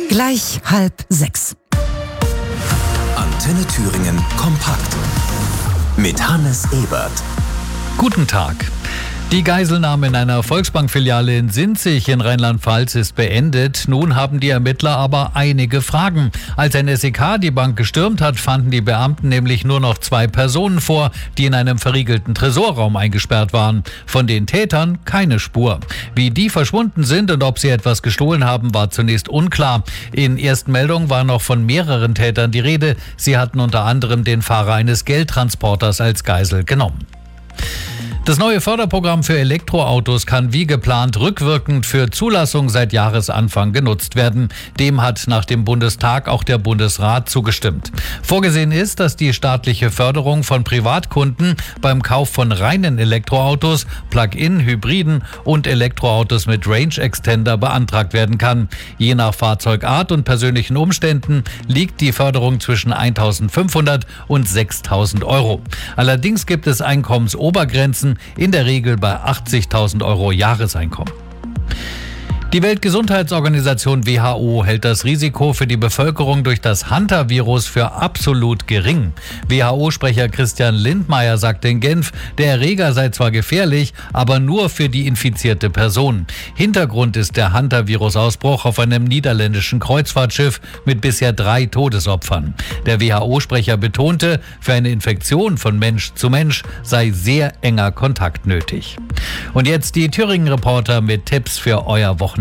Gleich 5:30. Antenne Thüringen kompakt mit Hannes Ebert. Guten Tag. Die Geiselnahme in einer Volksbank-Filiale in Sinzig in Rheinland-Pfalz ist beendet. Nun haben die Ermittler aber einige Fragen. Als ein SEK die Bank gestürmt hat, fanden die Beamten nämlich nur noch 2 Personen vor, die in einem verriegelten Tresorraum eingesperrt waren. Von den Tätern keine Spur. Wie die verschwunden sind und ob sie etwas gestohlen haben, war zunächst unklar. In ersten Meldungen war noch von mehreren Tätern die Rede. Sie hatten unter anderem den Fahrer eines Geldtransporters als Geisel genommen. Das neue Förderprogramm für Elektroautos kann wie geplant rückwirkend für Zulassung seit Jahresanfang genutzt werden. Dem hat nach dem Bundestag auch der Bundesrat zugestimmt. Vorgesehen ist, dass die staatliche Förderung von Privatkunden beim Kauf von reinen Elektroautos, Plug-in, Hybriden und Elektroautos mit Range Extender beantragt werden kann. Je nach Fahrzeugart und persönlichen Umständen liegt die Förderung zwischen 1.500 und 6.000 Euro. Allerdings gibt es Einkommensobergrenzen, in der Regel bei 80.000 Euro Jahreseinkommen. Die Weltgesundheitsorganisation WHO hält das Risiko für die Bevölkerung durch das Hantavirus für absolut gering. WHO-Sprecher Christian Lindmeier sagte in Genf, der Erreger sei zwar gefährlich, aber nur für die infizierte Person. Hintergrund ist der Hantavirus-Ausbruch auf einem niederländischen Kreuzfahrtschiff mit bisher 3 Todesopfern. Der WHO-Sprecher betonte, für eine Infektion von Mensch zu Mensch sei sehr enger Kontakt nötig. Und jetzt die Thüringen-Reporter mit Tipps für euer Wochenende.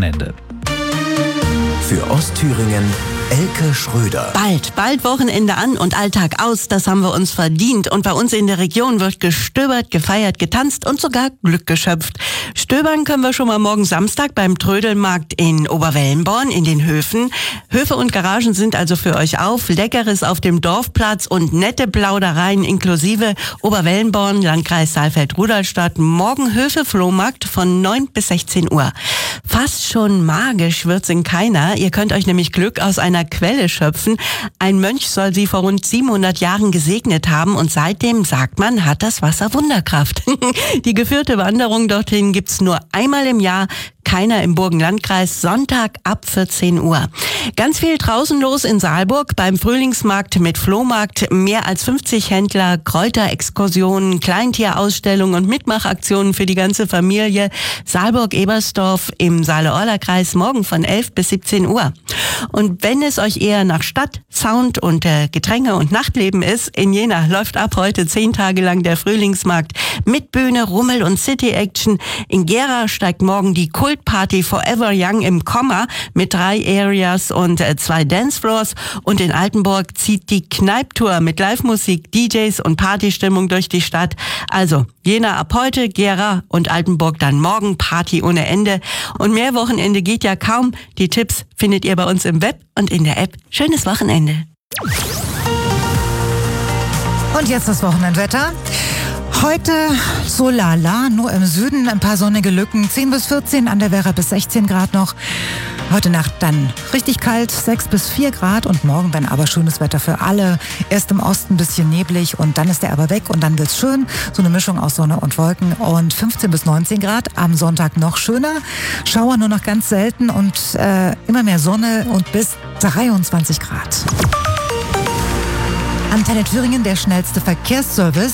Für Ostthüringen Elke Schröder. Bald Wochenende an und Alltag aus, das haben wir uns verdient. Und bei uns in der Region wird gestöbert, gefeiert, getanzt und sogar Glück geschöpft. Stöbern können wir schon mal morgen Samstag beim Trödelmarkt in Oberwellenborn in den Höfen. Höfe und Garagen sind also für euch auf. Leckeres auf dem Dorfplatz und nette Plaudereien inklusive Oberwellenborn, Landkreis Saalfeld-Rudolstadt. Morgen Höfe-Flohmarkt von 9 bis 16 Uhr. Fast schon magisch wird's in Keiner. Ihr könnt euch nämlich Glück aus einer Quelle schöpfen. Ein Mönch soll sie vor rund 700 Jahren gesegnet haben und seitdem, sagt man, hat das Wasser Wunderkraft. Die geführte Wanderung dorthin gibt's nur einmal im Jahr. Keiner im Burgenlandkreis, Sonntag ab 14 Uhr. Ganz viel draußen los in Saalburg beim Frühlingsmarkt mit Flohmarkt. Mehr als 50 Händler, Kräuterexkursionen, Kleintierausstellungen und Mitmachaktionen für die ganze Familie. Saalburg-Ebersdorf im Saale-Orla-Kreis morgen von 11 bis 17 Uhr. Und wenn es euch eher nach Stadt, Sound und Getränke und Nachtleben ist, in Jena läuft ab heute 10 Tage lang der Frühlingsmarkt mit Bühne, Rummel und City-Action. In Gera steigt morgen die Kultparty Forever Young im Komma mit 3 Areas und 2 Dancefloors. Und in Altenburg zieht die Kneiptour mit Live-Musik, DJs und Partystimmung durch die Stadt. Also Jena ab heute, Gera und Altenburg dann morgen, Party ohne Ende. Und mehr Wochenende geht ja kaum. Die Tipps findet ihr bei uns im Web und in der App. Schönes Wochenende. Und jetzt das Wochenendwetter. Heute so lala, nur im Süden ein paar sonnige Lücken, 10 bis 14, an der Werra bis 16 Grad noch. Heute Nacht dann richtig kalt, 6 bis 4 Grad und morgen dann aber schönes Wetter für alle. Erst im Osten ein bisschen neblig und dann ist der aber weg und dann wird's schön. So eine Mischung aus Sonne und Wolken und 15 bis 19 Grad. Am Sonntag noch schöner. Schauer nur noch ganz selten und immer mehr Sonne und bis 23 Grad. Antenne Thüringen, der schnellste Verkehrsservice.